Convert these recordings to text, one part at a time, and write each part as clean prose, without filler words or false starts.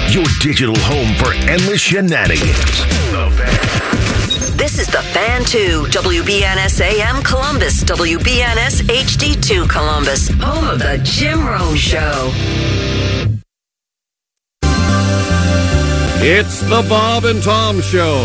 your digital home for endless shenanigans. The Fan. This is The Fan 2, WBNS AM Columbus, WBNS HD2 Columbus, home of The Jim Rome Show. It's the Bob and Tom Show.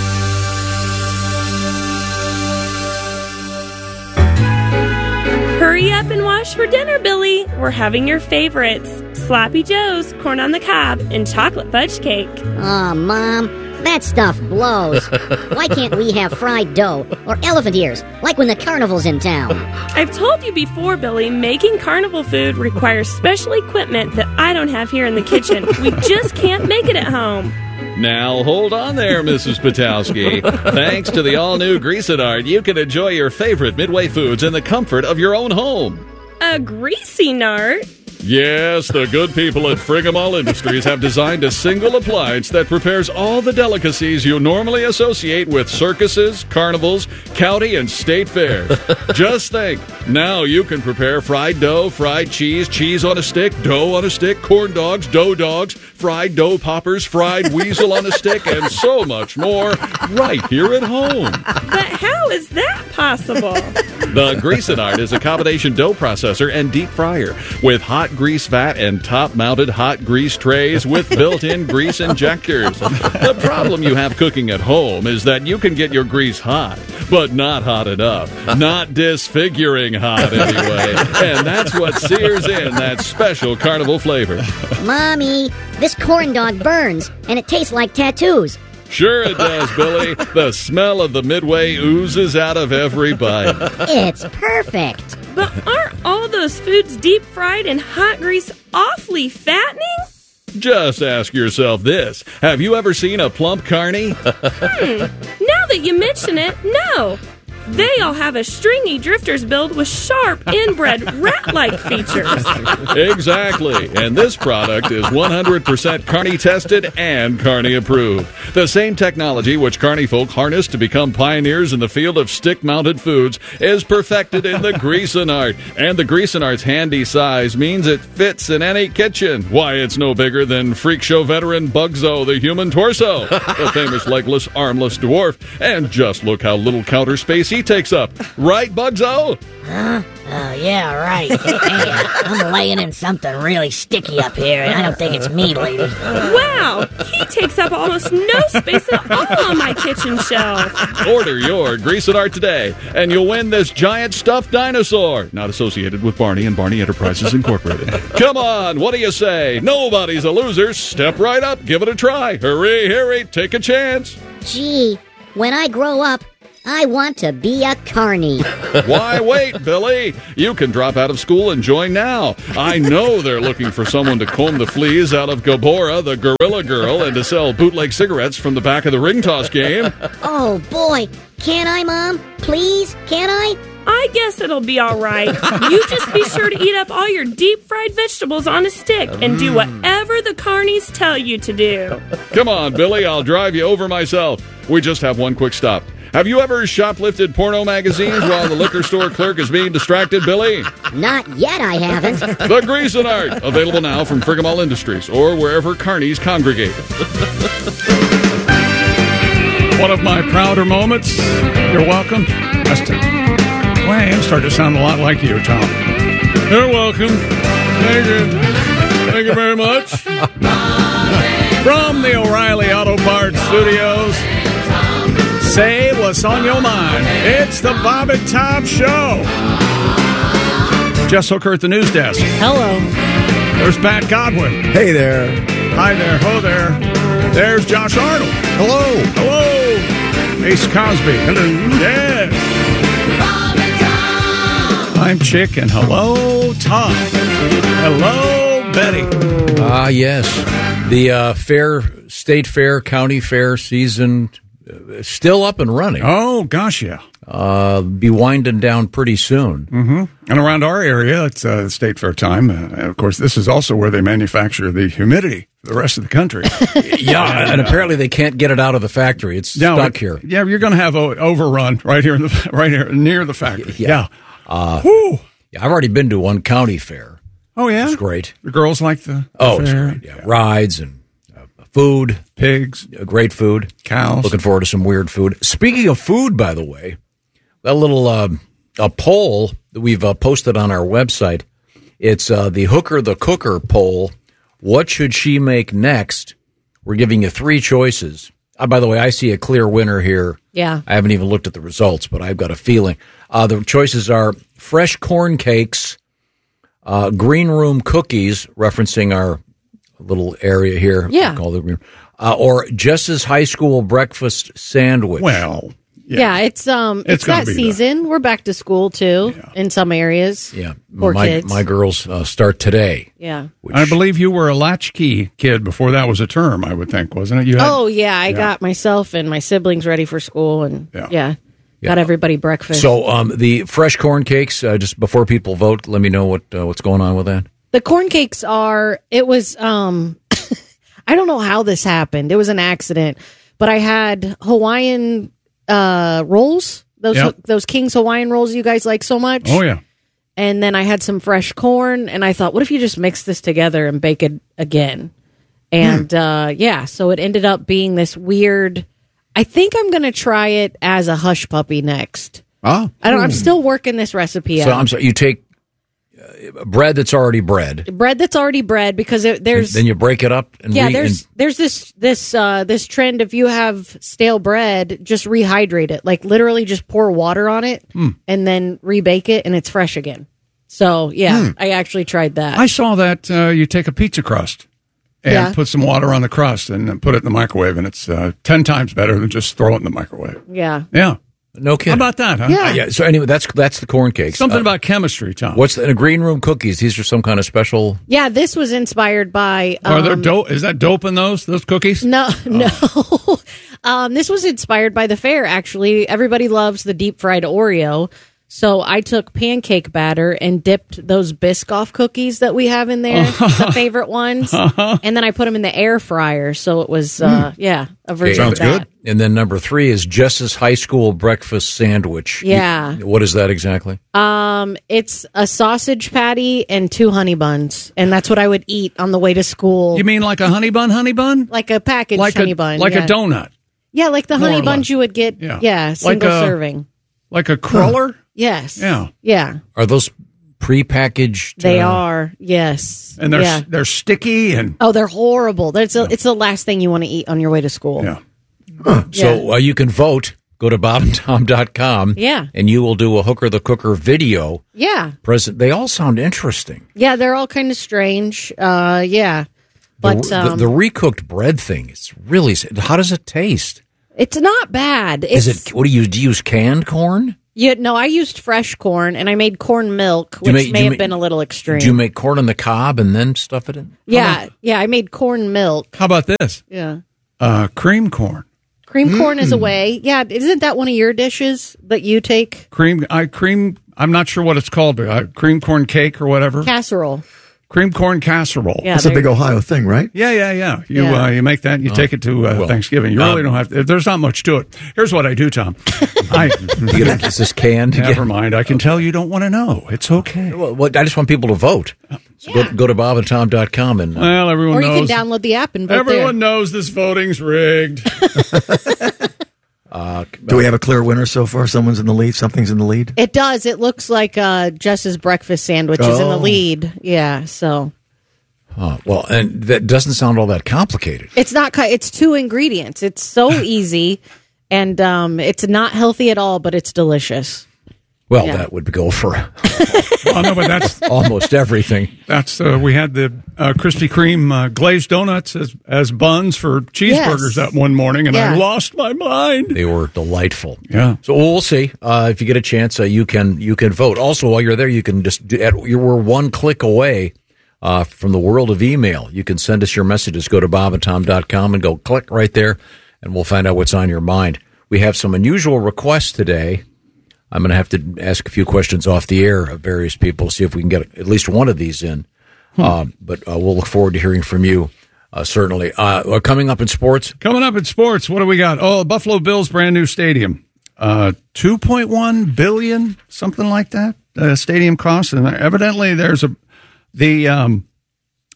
Hurry up and wash for dinner, Billy. We're having your favorites. Sloppy Joe's, corn on the cob, and chocolate fudge cake. Oh, Mom, that stuff blows. Why can't we have fried dough or elephant ears, like when the carnival's in town? I've told you before, Billy, making carnival food requires special equipment that I don't have here in the kitchen. We just can't make it at home. Now, hold on there, Mrs. Patowski. Thanks to the all-new Greasinart, you can enjoy your favorite Midway foods in the comfort of your own home. A greasy nart? Yes, the good people at Frigamall Industries have designed a single appliance that prepares all the delicacies you normally associate with circuses, carnivals, county, and state fairs. Just think, now you can prepare fried dough, fried cheese, cheese on a stick, dough on a stick, corn dogs, dough dogs, fried dough poppers, fried weasel on a stick, and so much more right here at home. But how is that possible? The Greasinart is a combination dough processor and deep fryer with hot grease vat and top-mounted hot grease trays with built-in grease injectors. The problem you have cooking at home is that you can get your grease hot, but not hot enough. Not disfiguring hot, anyway. And that's what sears in that special carnival flavor. Mommy, this corn dog burns, and it tastes like tattoos. Sure it does, Billy. The smell of the Midway oozes out of every bite. It's perfect. But aren't all those foods deep fried in hot grease awfully fattening? Just ask yourself this. Have you ever seen a plump carny? Now that you mention it, no. They all have a stringy drifter's build with sharp, inbred, rat-like features. Exactly. And this product is 100% Carney tested and Carney approved. The same technology which Carney folk harnessed to become pioneers in the field of stick-mounted foods is perfected in the Greasinart. And the Greasinart's handy size means it fits in any kitchen. Why, it's no bigger than freak show veteran Bugzo, the human torso, the famous legless, armless dwarf. And just look how little counter space he takes up. Right, Bugzo? Huh? Oh, yeah, right. Hey, I'm laying in something really sticky up here, and I don't think it's me, lady. Wow, he takes up almost no space at all on my kitchen shelf. Order your Greasinart today, and you'll win this giant stuffed dinosaur. Not associated with Barney and Barney Enterprises Incorporated. Come on, what do you say? Nobody's a loser. Step right up, give it a try. Hurry, take a chance. Gee, when I grow up, I want to be a carny. Why wait, Billy? You can drop out of school and join now. I know they're looking for someone to comb the fleas out of Gabora, the Gorilla Girl, and to sell bootleg cigarettes from the back of the ring toss game. Oh, boy. Can I, Mom? Please? Can I? I guess it'll be all right. You just be sure to eat up all your deep-fried vegetables on a stick and do whatever the carnies tell you to do. Come on, Billy, I'll drive you over myself. We just have one quick stop. Have you ever shoplifted porno magazines while the liquor store clerk is being distracted, Billy? Not yet, I haven't. The Greasinart, available now from Frigamall Industries or wherever carnies congregate. One of my prouder moments. You're welcome. Well, I am starting to sound a lot like you, Tom. You're welcome. Thank you. Thank you very much. From the O'Reilly Auto Parts Studios, say what's on your mind. It's the Bob and Tom Show. Jess Hooker at the news desk. Hello. There's Pat Godwin. Hey there. Hi there. Ho there. There's Josh Arnold. Hello. Hello. Ace Cosby. Hello. Yes. I'm Chick, and hello, Tom. Hello, Betty. Yes. The state fair, county fair season still up and running. Oh, gosh, yeah. Be winding down pretty soon. Mm-hmm. And around our area, it's state fair time. And of course, this is also where they manufacture the humidity for the rest of the country. Yeah, and apparently they can't get it out of the factory. It's stuck here. Yeah, you're going to have an overrun right here near the factory. Yeah. I've already been to one county fair. Oh, yeah? It's great. The girls like the fair. It's great, yeah. Rides and Food. Pigs. Great food. Cows. Looking forward to some weird food. Speaking of food, by the way, that little a poll that we've posted on our website, it's the Hooker the Cooker poll. What should she make next? We're giving you 3 choices. By the way, I see a clear winner here. Yeah. I haven't even looked at the results, but I've got a feeling. The choices are fresh corn cakes, green room cookies, referencing our little area here. Yeah. Called the green, or Jess's high school breakfast sandwich. Well, yeah, it's that season. We're back to school too in some areas. Yeah, Poor kids. My girls start today. Yeah, I believe you were a latchkey kid before that was a term. I would think, wasn't it? You had, I got myself and my siblings ready for school, and got everybody breakfast. So the fresh corn cakes. Just before people vote, let me know what's going on with that. The corn cakes are. It was. I don't know how this happened. It was an accident, but I had Hawaiian rolls. Those King's Hawaiian rolls you guys like so much. Oh yeah. And then I had some fresh corn, and I thought, what if you just mix this together and bake it again? And so it ended up being this weird. I think I'm going to try it as a hush puppy next. Oh, I'm still working this recipe out. So I'm sorry. You take bread that's already bread. Bread that's already bread because there's. Then you break it up. And there's this trend. If you have stale bread, just rehydrate it. Like literally, just pour water on it and then rebake it, and it's fresh again. So I actually tried that. I saw that you take a pizza crust and put some water on the crust and put it in the microwave, and it's 10 times better than just throw it in the microwave. Yeah. Yeah. No kidding. How about that, huh? Yeah. So anyway, that's the corn cakes. Something about chemistry, Tom. What's the green room cookies? These are some kind of special. Yeah, this was inspired by. Are there dope? Is that dope in those cookies? No. This was inspired by the fair. Actually, everybody loves the deep fried Oreo. So I took pancake batter and dipped those Biscoff cookies that we have in there, the favorite ones, and then I put them in the air fryer. So it was, a version of that. Good. And then number 3 is Jess's high school breakfast sandwich. Yeah. What is that exactly? It's a sausage patty and 2 honey buns, and that's what I would eat on the way to school. You mean like a honey bun? Like a packaged honey bun. Like a donut? Yeah, like the honey buns you would get, single serving. Like a cruller? Yes. Yeah. Yeah. Are those prepackaged? They are. Yes. And they're sticky and they're horrible. It's the last thing you want to eat on your way to school. Yeah. So you can vote. Go to bobandtom.com. Yeah. And you will do a Hooker the Cooker video. Yeah. They all sound interesting. Yeah, they're all kind of strange. But the recooked bread thing, it's really. How does it taste? It's not bad. What do you use? Canned corn? Yeah, no, I used fresh corn, and I made corn milk, which may have been a little extreme. Do you make corn on the cob and then stuff it in? Yeah, I made corn milk. How about this? Yeah. Cream corn. Cream corn is a way. Yeah, isn't that one of your dishes that you take? Cream. I'm not sure what it's called. Cream corn cake or whatever. Casserole. Cream corn casserole. Yeah, that's a big Ohio thing, right? Yeah. You make that and you take it to Thanksgiving. You really don't have to. There's not much to it. Here's what I do, Tom. Is this canned? Never mind. I can tell you don't want to know. It's okay. Well, I just want people to vote. So go to bobandtom.com and everyone knows. Or you can download the app and vote Everyone knows this voting's rigged. Do we have a clear winner so far? Something's in the lead? It does. It looks like Jess's breakfast sandwich is in the lead. Yeah, so. Well, and that doesn't sound all that complicated. It's not. It's 2 ingredients. It's so easy, and it's not healthy at all, but it's delicious. Well, that would go for no, but that's almost everything. That's we had the Krispy Kreme glazed donuts as buns for cheeseburgers that one morning, and I lost my mind. They were delightful. Yeah. So we'll see if you get a chance. You can vote. Also, while you're there, you can just we're 1 click away from the world of email. You can send us your messages. Go to bobandtom.com and go click right there, and we'll find out what's on your mind. We have some unusual requests today. I'm going to have to ask a few questions off the air of various people, see if we can get at least one of these in. But we'll look forward to hearing from you, certainly. Coming up in sports? What do we got? Oh, Buffalo Bills' brand new stadium. $2.1 billion, something like that, stadium cost. And evidently there's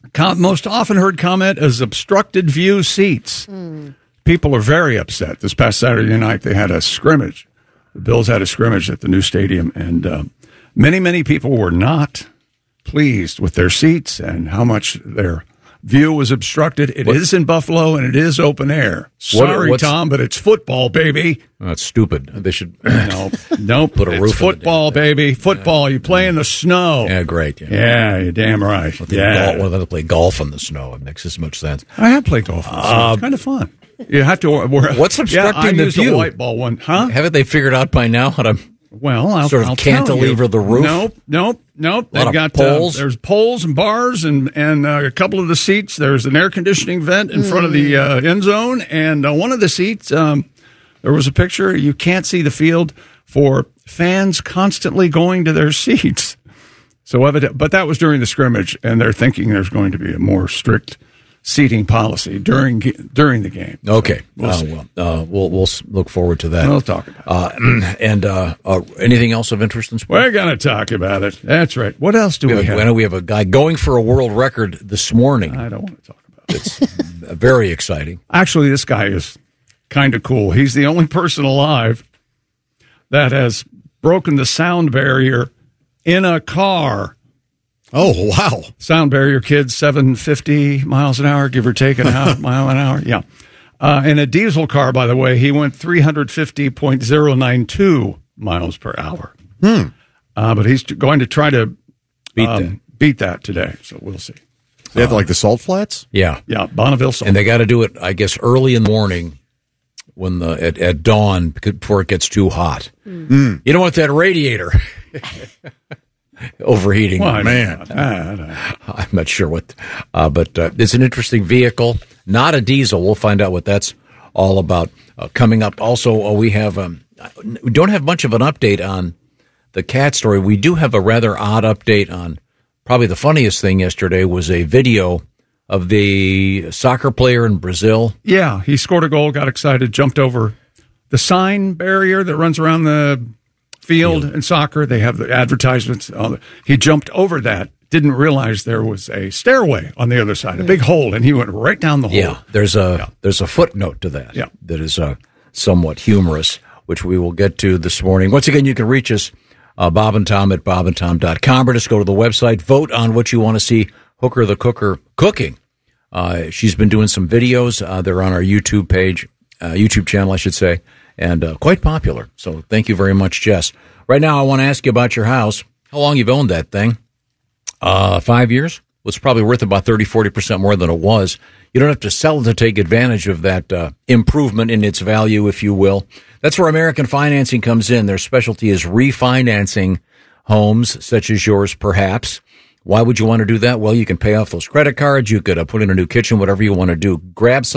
Most often heard comment is obstructed view seats. People are very upset. This past Saturday night, they had a scrimmage. The Bills had a scrimmage at the new stadium, and many people were not pleased with their seats and how much their view was obstructed. It is in Buffalo, and it is open air. Sorry, Tom, but it's football, baby. That's stupid. They should nope. Put a roof. It's football, baby. Football. You play in the snow. Yeah, great. Yeah, you're damn right. Well, they play golf in the snow. It makes as much sense. I have played golf in the snow. It's kind of fun. You have to. What's obstructing the view? A white ball one, huh? Haven't they figured out by now how to? Well, I'll cantilever the roof. Nope. They've got poles. There's poles and bars, and a couple of the seats. There's an air conditioning vent in front of the end zone, and one of the seats. There was a picture. You can't see the field for fans constantly going to their seats. So, but that was during the scrimmage, and they're thinking there's going to be a more strict seating policy during the game. Okay. We'll look forward to that. We'll talk about it. And anything else of interest in sports? We're going to talk about it. That's right. What else do we have? I know we have a guy going for a world record this morning. I don't want to talk about it. It's very exciting. Actually, this guy is kind of cool. He's the only person alive that has broken the sound barrier in a car. Oh, wow. Sound barrier, kids, 750 miles an hour, give or take a mile an hour. Yeah. In a diesel car, by the way, he went 350.092 miles per hour. But he's going to try to beat that today, so we'll see. They have like the salt flats? Yeah. Yeah, Bonneville salt. And they got to do it, I guess, early in the morning when at dawn before it gets too hot. You don't want that radiator overheating. Well, man. I'm not sure what, but it's an interesting vehicle, not a diesel. We'll find out what that's all about. Coming up, also, we have we don't have much of an update on the cat story. We do have a rather odd update on probably the funniest thing yesterday was a video of the soccer player in Brazil. Yeah, he scored a goal, got excited, jumped over the sign barrier that runs around the field in soccer. They have the advertisements. He jumped over that, didn't realize there was a stairway on the other side, a big hole, and he went right down the hole. Yeah, there's a footnote to that. Yeah. That is somewhat humorous, which we will get to this morning. Once again, you can reach us, Bob and Tom at bobandtom.com, or just go to the website, vote on what you want to see Hooker the Cooker cooking. She's been doing some videos. They're on our YouTube page, YouTube channel, I should say. And quite popular. So thank you very much, Jess. Right now, I want to ask you about your house. How long you've owned that thing? 5 years? Well, it's probably worth about 30-40% more than it was. You don't have to sell it to take advantage of that improvement in its value, if you will. That's where American Financing comes in. Their specialty is refinancing homes such as yours, perhaps. Why would you want to do that? Well, you can pay off those credit cards. You could put in a new kitchen, whatever you want to do. Grab some